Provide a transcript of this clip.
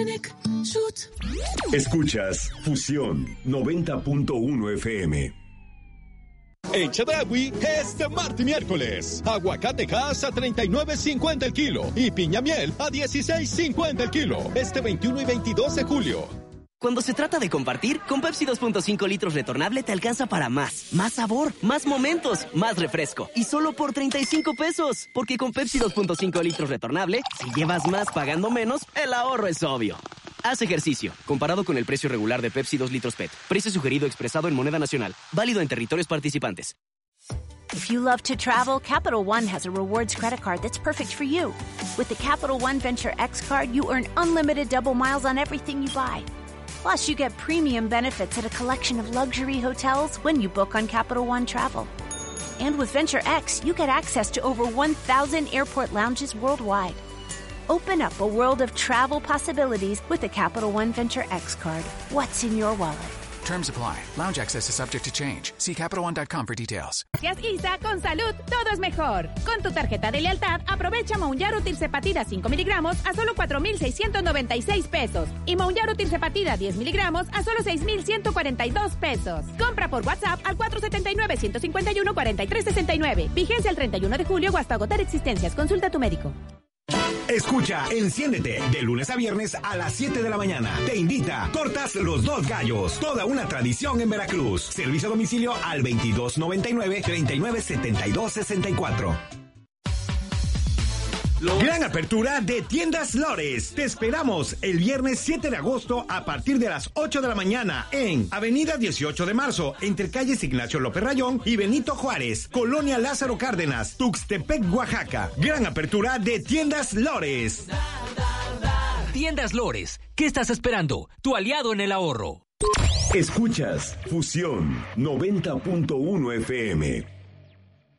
Escuchas Fusión 90.1 FM. En Chedraui, este martes y miércoles, aguacate Hass a $39.50 el kilo y piña miel a $16.50 el kilo, este 21 y 22 de julio. Cuando se trata de compartir, con Pepsi 2.5 litros retornable te alcanza para más. Más sabor, más momentos, más refresco. Y solo por 35 pesos. Porque con Pepsi 2.5 litros retornable, si llevas más pagando menos, el ahorro es obvio. Haz ejercicio. Comparado con el precio regular de Pepsi 2 litros PET. Precio sugerido expresado en moneda nacional. Válido en territorios participantes. If you love to travel, Capital One has a rewards credit card that's perfect for you. With the Capital One Venture X card, you earn unlimited double miles on everything you buy. Plus, you get premium benefits at a collection of luxury hotels when you book on Capital One Travel. And with Venture X, you get access to over 1,000 airport lounges worldwide. Open up a world of travel possibilities with the Capital One Venture X card. What's in your wallet? Terms apply. Lounge access is subject to change. See CapitalOne.com for details. Gracias, Isa, con salud, todo es mejor. Con tu tarjeta de lealtad, aprovecha Mounjaro Tirzepatida 5 miligramos a solo 4,696 pesos. Y Mounjaro Tirzepatida 10 miligramos a solo 6,142 pesos. Compra por WhatsApp al 479-151-4369. Vigencia el 31 de julio o hasta agotar existencias. Consulta a tu médico. Escucha Enciéndete de lunes a viernes a las 7 de la mañana. Te invita Tortas Los Dos Gallos. Toda una tradición en Veracruz. Servicio a domicilio al 2299-397264. Gran apertura de Tiendas Lores. Te esperamos el viernes 7 de agosto a partir de las 8 de la mañana en Avenida 18 de Marzo, entre calles Ignacio López Rayón y Benito Juárez, Colonia Lázaro Cárdenas, Tuxtepec, Oaxaca. Gran apertura de Tiendas Lores. Tiendas Lores, ¿qué estás esperando? Tu aliado en el ahorro. Escuchas Fusión 90.1 FM.